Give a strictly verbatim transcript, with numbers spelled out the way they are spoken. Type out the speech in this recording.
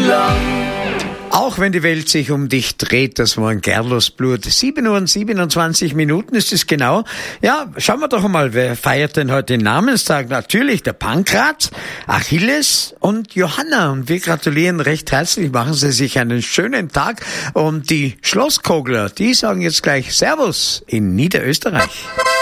Land. Auch wenn die Welt sich um dich dreht, das war ein Gerlosblut. sieben Uhr und siebenundzwanzig Minuten ist es genau. Ja, schauen wir doch mal, wer feiert denn heute den Namenstag? Natürlich der Pankrat, Achilles und Johanna. Und wir gratulieren recht herzlich, machen Sie sich einen schönen Tag. Und die Schlosskogler, die sagen jetzt gleich Servus in Niederösterreich.